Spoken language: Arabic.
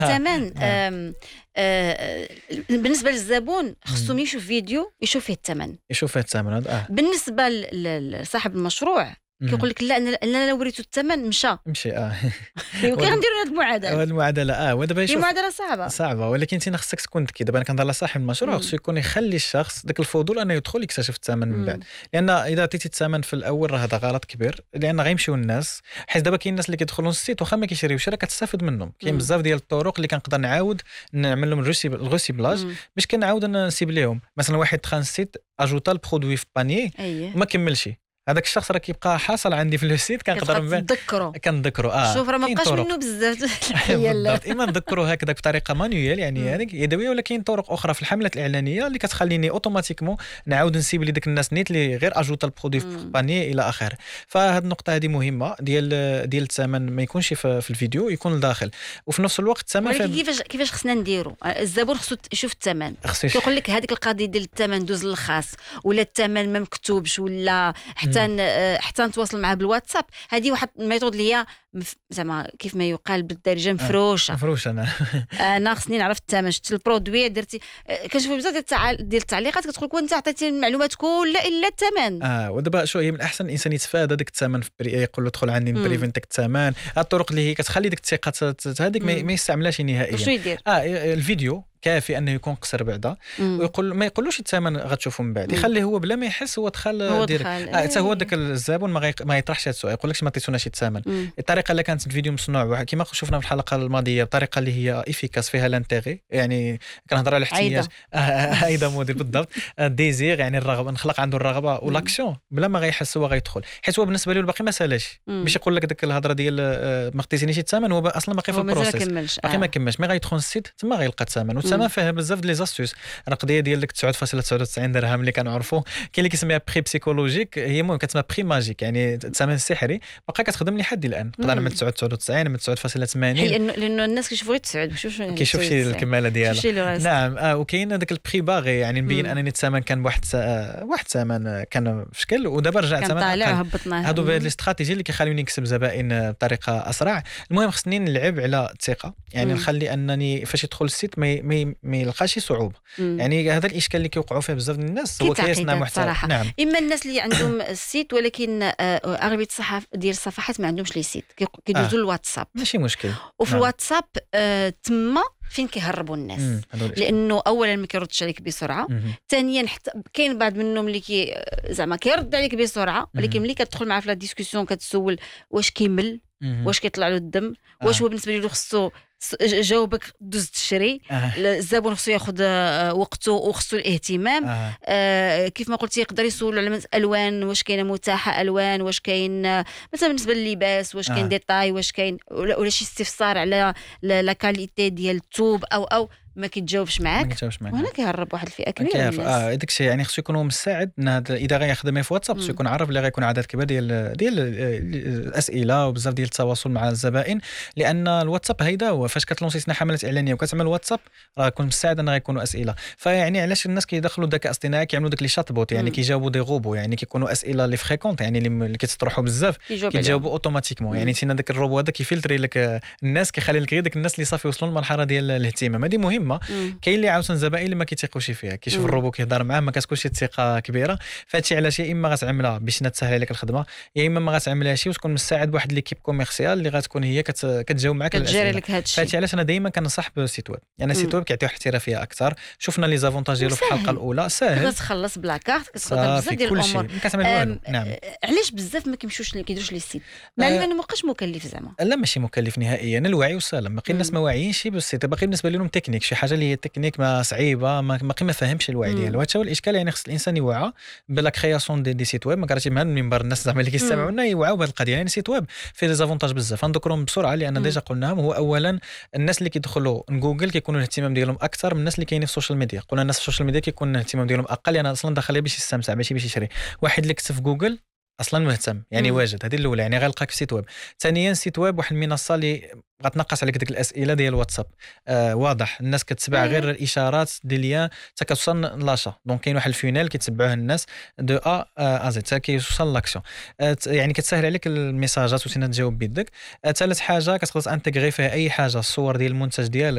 الثمن نعم. بالنسبه للزبون خصو يشوف فيديو يشوف فيه الثمن. يشوف فيه الثمن هذا بالنسبه لصاحب المشروع كيقول لك لا انا وريته الثمن مشى يمكن غنديروا هذه المعادله. المعادله ودابا هي يشوف معادله صعبه ولكن انت خصك تكون ذكي. دابا انا كنهضر على صاحب المشروع خصو يكون يخلي الشخص داك الفضول انه يدخل يكتشف الثمن من بعد، لان اذا عطيتي الثمن في الاول راه هذا غلط كبير، لان غيمشيو الناس. حيت دابا كاين الناس اللي كيدخلوا للسيت واخا ما كيشريوش راه كتستافد منهم. كاين بزاف ديال الطرق اللي كنقدر نعاود نعمل لهم الغوسيبلاج باش كنعاود نسيبليهم. مثلا واحد دخل السيت اجوتا البرودوي في بانيي وما كملش، هذاك الشخص راه كيبقى حاصل عندي في السيت كنقدر كنذكروا شوف راه ما بقاش منه بزاف بالضبط. اما نذكروا هكذاك بطريقه مانيوال يعني هذيك يدويه، ولا كاين طرق اخرى في الحملات الاعلانيه اللي كتخليني اوتوماتيكمون نعاود نسيب لي ديك الناس نيت اللي غير اجوتا البرودوي في باني الى اخره. فهاد النقطه هذه مهمه ديال الثمن ما يكونش في الفيديو، يكون لداخل. وفي نفس الوقت الثمن كيفاش خصنا نديروا؟ الزبون خصو يشوف الثمن، كيقول لك هذيك القضيه ديال الثمن دوز للخاص ولا الثمن ما مكتوبش ولا حتى نتواصل معاه بالواتساب. هذه واحد الميثود اللي هي زعما كيف ما يقال بالدارجه مفروشه. انا خصني نعرف الثمن، شفت البرودوي درتي. كنشوف بزاف ديال التعليقات كتقول لك وانت عطيتي المعلومات كلها الا الثمن. ودابا شو هي من الاحسن الانسان يتفادى داك الثمن، يقول له ادخل عندي نبريفنتك الثمن. الطرق اللي هي كتخلي ديك الثقه هذيك ما يستعملش نهائيا. شنو يدير؟ الفيديو كافي انه يكون قصير بعدا، ويقول ما يقولوش الثمن غتشوفوا من بعد، يخليه هو بلا ما يحس هو دخل ديريكت. حتى هو داك الزبون ما يطرحش هذا السؤال، يقول لكش ما عطيتوناش الثمن. الطريقه اللي كانت الفيديو مصنوع كما شفنا في الحلقه الماضيه بطريقه اللي هي افيكاس فيها لانتيغي، يعني كنهضر على الاحتياج ايضا موديل بالضبط ديزير، يعني الرغبه نخلق عنده الرغبه ولاكسيون بلا ما غيحس هو غيدخل. حيت هو بالنسبه له باقي ما سالاش باش يقول لك ديك الهضره ديال ما عطيتينيش الثمن، هو اصلا باقي في البروسيس باقي ما كملش. ما غيدخل السيت تما غيلقى الثمن. والثمن فيها بزاف لي زاستوس. انا قضيه ديال ديك 9.99 درهم اللي كنعرفوا، كاين اللي كيسميها بري بسيكولوجيك، هي المهم كتسمى بري ماجيك، يعني الثمن السحري باقي كتخدم لحد الان. نقدر نعمل 9.99 من 9.80 لانه الناس كيشوفوا غير 9 كيشوف شي الكماله ديالها. نعم وكاين هذاك البري باغي، يعني نبين انني الثمن كان بواحد الثمن كان في شكل ودابا رجع ثمن هبطناه. هادو بهاد الاستراتيجي اللي كيخليوني نكسب زبائن بطريقه اسرع. المهم خصني نلعب على الثقه، يعني نخلي انني فاش يدخل السيت ما يلقاش صعوبه. يعني هذا الاشكال اللي كيوقعوا فيه بزاف الناس هو كيصنع محتوى. نعم. اما الناس اللي عندهم السيت ولكن اغلبيه ديال الصفحات ما عندهمش لي سيت، كيدوزوا الواتساب ماشي مشكل. وفي الواتساب تما فين كيهربوا الناس، لانه اولا ما كيردش عليك بسرعه، ثانيا حتى كاين بعض منهم اللي زعما كيرد عليك بسرعه، ولكن ملي كتدخل معاه في لا ديسكوسيون كتسول واش كيمل، واش كيطلع له الدم، واش هو بالنسبه له خصو جاوبك دوز تشري. الزبون خصو ياخذ وقته وخصو الاهتمام. كيف ما قلتي يقدر يسول على الالوان، واش كاينه متاحه الوان، واش كاين مثلا بالنسبه لللباس واش كاين ديتاي، واش كاين ولا شي استفسار على لا كاليتي ديال الثوب او ما كيتجاوبش معاك. وهنا كيهرب واحد الفئه كبيره من الناس. داك الشيء يعني خصو يكون مساعد. اذا غيخدم في واتساب خصو يكون عارف اللي غيكون عدد كبير ديال الاسئله وبزاف ديال التواصل مع الزبائن، لان الواتساب هيدا هو فاش كتلونسينا حملات اعلانيه وكتعمل واتساب راه يكون مساعد ان غيكونوا اسئله. فيعني علاش الناس كيدخلوا الذكاء الاصطناعي كيعملوا داك لي شات بوت، يعني كيجاوبوا دي روبو، يعني كيكونوا اسئله اللي فريكونت، يعني اللي كيتطرحوا بزاف كيجاوبوا اوتوماتيكمون. يعني تينا داك الروبو هذا كيفلتري لك الناس، كيخلي لك غير داك الناس اللي صافي وصلوا للمرحله ديال الاهتمام. هذه مهمه. كاين اللي عاوتاني زبائن اللي ما كيتيقوش فيها، كيشوف الروبو كيهضر معاه ما كتكونش ثقه كبيره. فهادشي علاش يا اما غتعملها باش تسهل عليك الخدمه، يا اما ما غتعملهاش وتكون مساعد بواحد ليكيب كوميرسيال اللي غتكون هي كتجاوب معاك كتجري لك هادشي. فهادشي علاش انا دائما كنصح بالسيت ويب، يعني السيت ويب كيعطيو احترافيه اكثر. شفنا لي زافونتاج ديالو في الحلقه الاولى، ساهل كتخلص بلا كارت، كتقدر بزاف ديال الامور كتعمل والو. نعم. علاش بزاف ما كيديروش لي سيت مع انه ما بقاش مكلف زعما؟ لا ماشي مكلف نهائيا، الوعي والسلام. باقي الناس ما واعيينش بالسيت، باقي بالنسبه لهم تكنيك، شي حاجه اللي هي تكنيك ما صعيبه، ما فاهمش الوعي ديالو. هذا هو الاشكال. يعني خص الانسان يوعى بلا كرياسيون دي سيت ويب. ما قراتي من المنبر الناس زعما اللي كيستمعونا يوعوا بهذه القضيه. يعني سيت ويب فيه لي زافونتاج بزاف، نذكرهم بسرعه لان ديجا قلناهم. هو اولا الناس اللي كيدخلوا جوجل كيكونوا الاهتمام ديالهم اكثر من الناس اللي كاينين في السوشيال ميديا. قلنا الناس في السوشيال ميديا كيكون الاهتمام ديالهم اقل، يعني اصلا داخل باش يستمتع ماشي باش يشري. واحد اللي كتب في جوجل اصلا مهتم، يعني واجد. هذه الاولى، يعني غيلقاك في سيت ويب. ثانيا سيت ويب واحد المنصه اللي غتنقص عليك ديك الاسئله ديال واتساب. واضح الناس كتتبع غير الاشارات ديال ليان حتى كتوصل لاشا. دونك كاين واحد الفينال كيتبعوه الناس دو ا زد حتى كيوصل لاكسيون. يعني كتسهل عليك الميساجات وتجاوب بيدك. ثالث حاجه كتقدر انتغري فيها اي حاجه، الصور ديال المنتج ديالك